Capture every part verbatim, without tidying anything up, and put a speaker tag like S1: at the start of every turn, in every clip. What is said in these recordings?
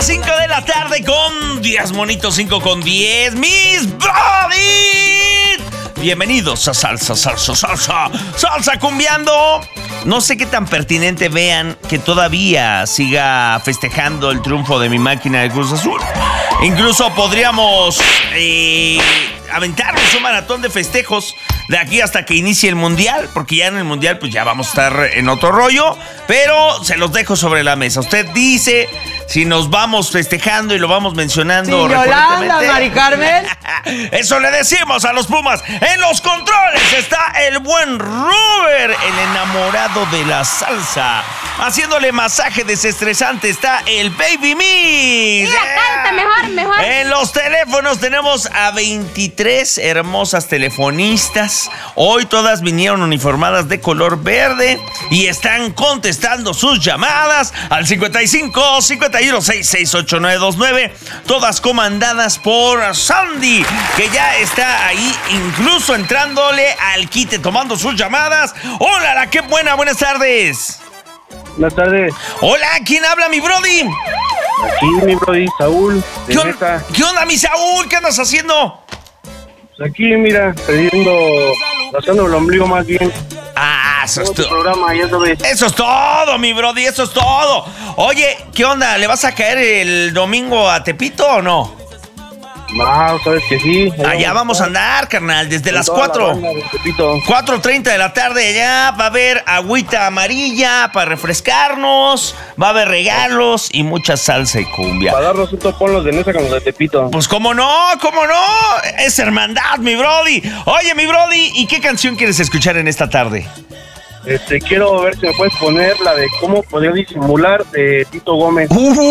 S1: las cinco de la tarde con diez monitos, cinco con diez. Mis brody, bienvenidos a Salsa, Salsa, Salsa, Salsa Cumbiando. No sé qué tan pertinente vean que todavía siga festejando el triunfo de mi máquina de Cruz Azul. Incluso podríamos eh, aventarnos un maratón de festejos de aquí hasta que inicie el Mundial, porque ya en el Mundial pues ya vamos a estar en otro rollo, pero se los dejo sobre la mesa. Usted dice si nos vamos festejando y lo vamos mencionando.
S2: Sí, Yolanda, Mari Carmen.
S1: Eso le decimos a los Pumas. En los controles está el buen Robert, el enamorado de la salsa. Haciéndole masaje desestresante está el Baby Mix.
S3: Mira, canta mejor, mejor.
S1: En los teléfonos tenemos a veintitrés hermosas telefonistas. Hoy todas vinieron uniformadas de color verde y están contestando sus llamadas al cincuenta y cinco, cincuenta y uno, sesenta y seis, ochenta y nueve veintinueve. Todas comandadas por Sandy, que ya está ahí incluso entrándole al quite, tomando sus llamadas. Hola, la qué buena, buenas tardes.
S4: Buenas tardes.
S1: Hola, ¿quién habla, mi brody?
S4: Aquí, mi brody, Saúl.
S1: ¿Qué, on- ¿Qué onda, mi Saúl? ¿Qué andas haciendo?
S4: Pues aquí, mira, pidiendo, rascando el ombligo más bien.
S1: Ah, eso es
S4: Todo tu
S1: todo.
S4: programa, ya sabes.
S1: Eso es todo, mi brody, eso es todo. Oye, ¿qué onda? ¿Le vas a caer el domingo a Tepito o no?
S4: No, sabes que sí.
S1: Allá vamos a andar, carnal, desde las cuatro.
S4: Repito.
S1: cuatro treinta de la tarde allá. Va a haber agüita amarilla para refrescarnos. Va a haber regalos y mucha salsa y cumbia.
S4: Para darnos un topón los de Nesa con los de Tepito.
S1: Pues cómo no, cómo no. Es hermandad, mi brody. Oye, mi brody, ¿y qué canción quieres escuchar en esta tarde?
S4: Este, quiero ver si me puedes poner la de cómo poder disimular de Tito Gómez.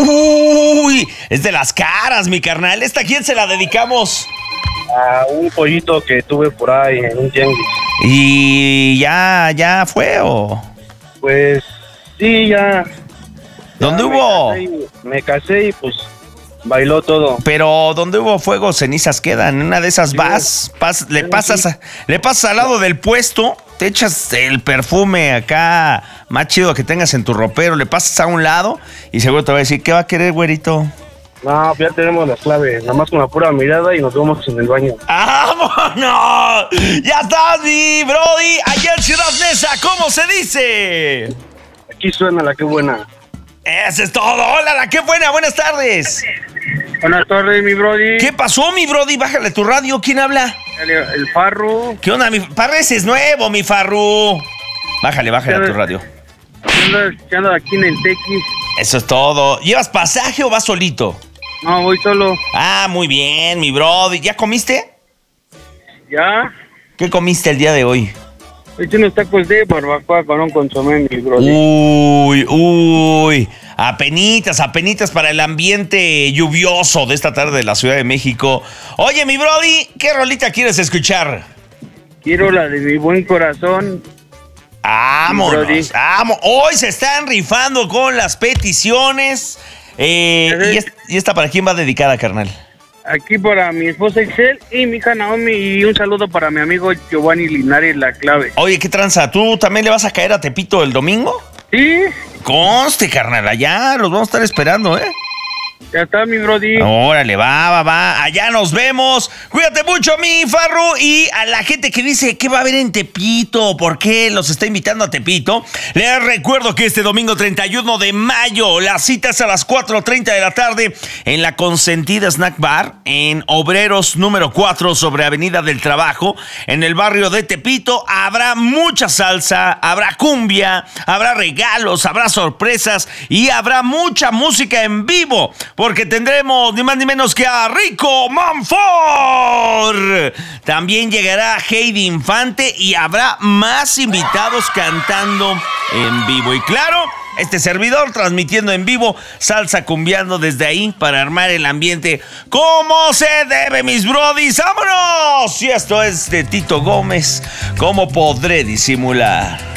S1: Uy, es de las caras, mi carnal. ¿Esta a quién se la dedicamos?
S4: A un pollito que tuve por ahí en un tianguis.
S1: ¿Y ya, ya fue o...?
S4: Pues, sí, ya.
S1: ¿Dónde
S4: ya
S1: hubo?
S4: Me casé, y, me casé y pues bailó todo.
S1: Pero donde hubo fuego, cenizas quedan. En una de esas
S4: Sí.
S1: vas, pas- le
S4: Sí,
S1: pasas,
S4: sí.
S1: a- le pasas al lado del puesto, te echas el perfume acá más chido que tengas en tu ropero, le pasas a un lado y seguro te va a decir, ¿qué va a querer, güerito?
S4: No, ya tenemos las claves, nada más con la pura mirada y nos vemos en el baño.
S1: ¡Vámonos! ¡Ya estás, mi brody! Allá en Ciudad Neza, ¿cómo se dice?
S4: Aquí suena la que buena.
S1: Eso es todo. Hola, la qué buena, buenas tardes.
S4: Buenas tardes, mi brody.
S1: ¿Qué pasó, mi brody? Bájale tu radio, ¿quién habla?
S4: El, el Farro.
S1: ¿Qué onda, mi Parece es nuevo, mi Farru? Bájale, bájale a tu radio.
S4: Ando escuchando aquí en el Tequis.
S1: Eso es todo. ¿Llevas pasaje o vas solito?
S4: No, voy solo.
S1: Ah, muy bien, mi brody. ¿Ya comiste?
S4: ¿Ya?
S1: ¿Qué comiste el día de hoy?
S4: He hecho unos tacos de barbacoa con un consomé, mi brody.
S1: Uy, uy. Apenitas, apenitas para el ambiente lluvioso de esta tarde de la Ciudad de México. Oye, mi brody, ¿qué rolita quieres escuchar?
S4: Quiero la de mi buen corazón.
S1: Vámonos,
S4: Brody.
S1: vamos. Hoy se están rifando con las peticiones. Eh,
S4: Ajá.
S1: y, es- ¿Y esta para quién va dedicada, carnal?
S4: Aquí para mi esposa Excel y mi hija Naomi. Y un saludo para mi amigo Giovanni Linares, la clave.
S1: Oye, ¿qué tranza? ¿Tú también le vas a caer a Tepito el domingo?
S4: Sí,
S1: Conste, carnal, allá los vamos a estar esperando, ¿eh?
S4: ya está, mi brody.
S1: Órale, va, va, va. Allá nos vemos. Cuídate mucho, mi Farru. Y a la gente que dice, ¿qué va a haber en Tepito? ¿Por qué los está invitando a Tepito? Les recuerdo que este domingo treinta y uno de mayo, la cita es a las cuatro treinta de la tarde en la Consentida Snack Bar, en Obreros número cuatro, sobre Avenida del Trabajo, en el barrio de Tepito. Habrá mucha salsa, habrá cumbia, habrá regalos, habrá sorpresas y habrá mucha música en vivo. Porque tendremos ni más ni menos que a Rico Manfort. También llegará Heidi Infante y habrá más invitados cantando en vivo. Y claro, este servidor transmitiendo en vivo, salsa cumbiando desde ahí para armar el ambiente como se debe, mis brodis. ¡Vámonos! Y esto es de Tito Gómez. ¿Cómo podré disimular?